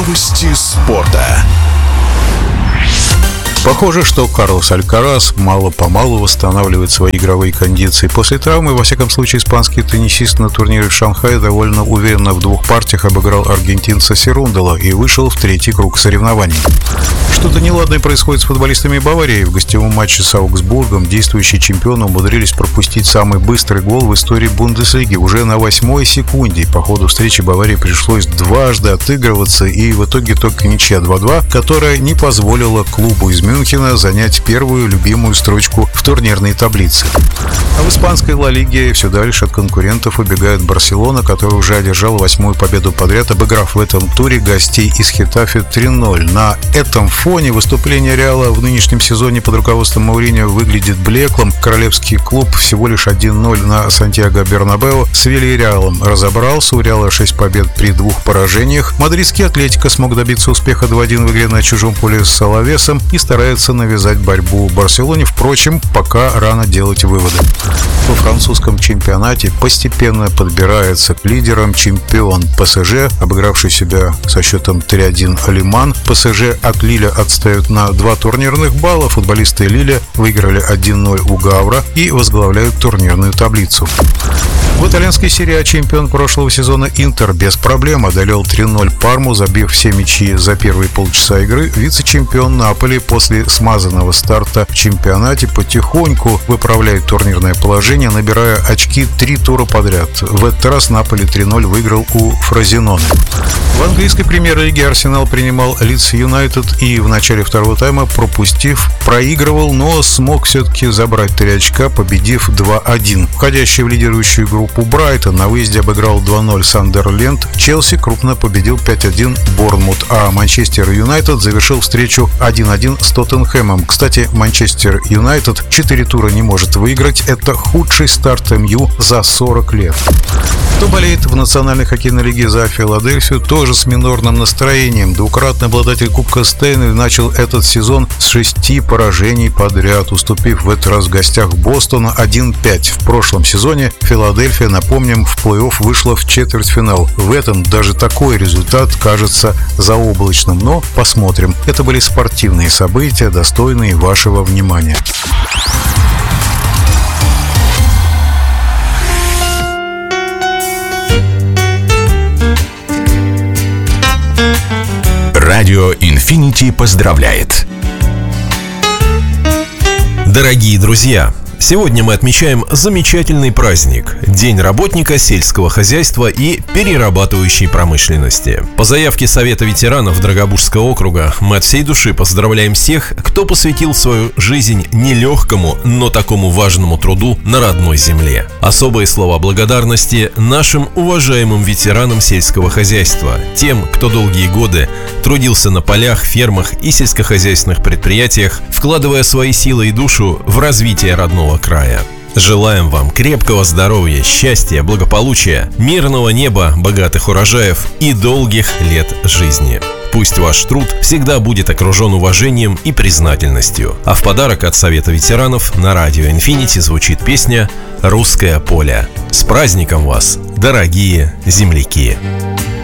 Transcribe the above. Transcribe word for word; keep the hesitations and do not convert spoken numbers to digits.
Новости спорта. Похоже, что Карлос Алькарас мало-помалу восстанавливает свои игровые кондиции. После травмы, во всяком случае, испанский теннисист на турнире в Шанхае довольно уверенно в двух партиях обыграл аргентинца Серундело и вышел в третий круг соревнований. Что-то неладное происходит с футболистами Баварии. В гостевом матче с Аугсбургом действующие чемпионы умудрились пропустить самый быстрый гол в истории Бундеслиги уже на восьмой секунде. По ходу встречи Баварии пришлось дважды отыгрываться, и в итоге только ничья два-два, которая не позволила клубу из Мюнхена занять первую любимую строчку в турнирной таблице. А в испанской Ла Лиге все дальше от конкурентов убегает Барселона, которая уже одержала восьмую победу подряд, обыграв в этом туре гостей из Хетафе три ноль. На этом фоне выступление Реала в нынешнем сезоне под руководством Мауриньо выглядит блеклым. Королевский клуб всего лишь один ноль на Сантьяго-Бернабеу с Вильярреалом разобрался. У Реала шесть побед при двух поражениях. Мадридский Атлетико смог добиться успеха два-один в игре на чужом поле с Алавесом и старается навязать борьбу Барселоне. Впрочем, пока рано делать выводы. Во французском чемпионате постепенно подбирается к лидерам чемпион ПСЖ, обыгравший себя со счетом три один Лиман. ПСЖ от Лиля отстают на два турнирных балла. Футболисты Лиля выиграли один ноль у Гавра и возглавляют турнирную таблицу. В итальянской серии А чемпион прошлого сезона Интер без проблем одолел три ноль Парму, забив все мячи за первые полчаса игры. Вице-чемпион Наполи после смазанного старта в чемпионате потихоньку выправляет турнирное положение, набирая очки три тура подряд. В этот раз Наполи три ноль выиграл у Фрозиноне. В английской премьер-лиге Арсенал принимал Лидс Юнайтед и в начале второго тайма, пропустив, проигрывал, но смог все-таки забрать три очка, победив два один. Входящий в лидирующую группу Брайтон на выезде обыграл два ноль Сандерленд. Челси крупно победил пять один Борнмут, а Манчестер Юнайтед завершил встречу один один с Тоттенхэмом. Кстати, Манчестер Юнайтед четыре тура не может выиграть. Это худший старт МЮ за сорок лет. Кто болеет в Национальной хоккейной лиге за Филадельфию, тоже с минорным настроением. Двукратный обладатель Кубка Стэнли начал этот сезон с шести поражений подряд, уступив в этот раз в гостях Бостона один пять. В прошлом сезоне Филадельфия, напомним, в плей-офф вышла в четвертьфинал. В этом даже такой результат кажется заоблачным, но посмотрим. Это были спортивные события, достойные вашего внимания. Радио Infinity поздравляет! Дорогие друзья! Сегодня мы отмечаем замечательный праздник – День работника сельского хозяйства и перерабатывающей промышленности. По заявке Совета ветеранов Драгобужского округа мы от всей души поздравляем всех, кто посвятил свою жизнь нелегкому, но такому важному труду на родной земле. Особые слова благодарности нашим уважаемым ветеранам сельского хозяйства, тем, кто долгие годы трудился на полях, фермах и сельскохозяйственных предприятиях, вкладывая свои силы и душу в развитие родного края. Желаем вам крепкого здоровья, счастья, благополучия, мирного неба, богатых урожаев и долгих лет жизни. Пусть ваш труд всегда будет окружен уважением и признательностью. А в подарок от Совета ветеранов на радио Infinity звучит песня «Русское поле». С праздником вас, дорогие земляки!